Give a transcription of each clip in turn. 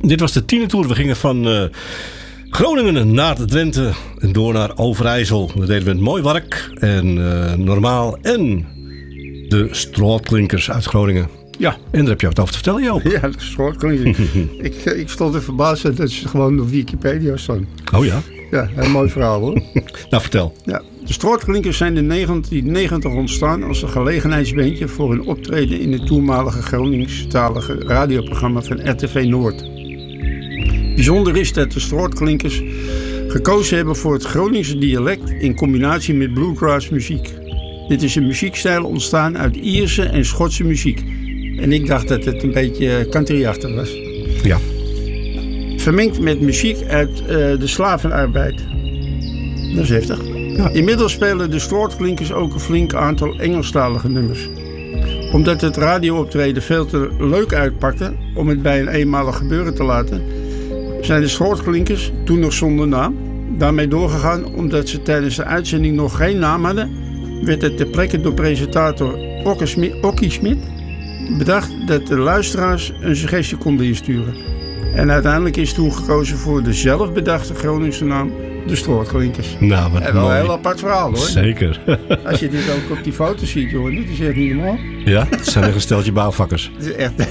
Dit was de 10e tour. We gingen van Groningen naar Drenthe en door naar Overijssel. Dat deden we in Mooiwark en Normaal en de Strootklinkers uit Groningen. Ja. En daar heb je wat over te vertellen, Joop. Ja, de Strootklinkers. ik stond er verbaasd dat ze gewoon op Wikipedia staan. Oh ja? Ja, een mooi verhaal hoor. Nou, vertel. Ja. De Strootklinkers zijn in 1990 ontstaan als een gelegenheidsbandje voor een optreden in het toenmalige Groningstalige radioprogramma van RTV Noord. Bijzonder is dat de Strootklinkers gekozen hebben voor het Groningse dialect in combinatie met bluegrass muziek. Dit is een muziekstijl ontstaan uit Ierse en Schotse muziek. En ik dacht dat het een beetje countryachtig was. Ja. Vermengd met muziek uit de slavenarbeid. Dat is heftig. Ja. Inmiddels spelen de Strootklinkers ook een flink aantal Engelstalige nummers. Omdat het radiooptreden veel te leuk uitpakte om het bij een eenmalig gebeuren te laten, zijn de Strootklinkers, toen nog zonder naam, daarmee doorgegaan. Omdat ze tijdens de uitzending nog geen naam hadden, werd het ter plekke door presentator Okkie Smit bedacht dat de luisteraars een suggestie konden insturen. En uiteindelijk is toen gekozen voor de zelfbedachte Groningse naam, de Strootklinkers. Nou, wat en wel mooi. een heel apart verhaal hoor. Zeker. Als je dit ook op die foto ziet, joh, dit is echt niet normaal. Ja, het zijn echt een steltje bouwvakkers. Het is echt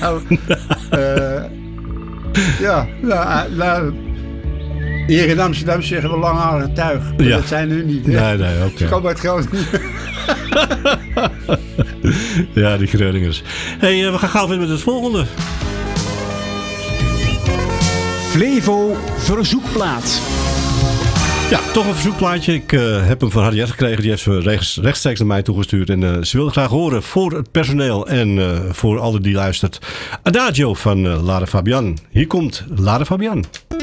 ja, nou, hier in Amsterdam zeggen we langharige tuig. Maar dat zijn hun niet. Hè? Nee, oké. Ze komen uit Groningen. Ja, die Groningers. Hey, we gaan gauw weer met het volgende. Flevo verzoekplaat. Ja, toch een verzoekplaatje. Ik heb hem van Harriet gekregen. Die heeft ze rechtstreeks naar mij toegestuurd. En ze wilde graag horen voor het personeel en voor alle die luistert. Adagio van Lara Fabian. Hier komt Lara Fabian.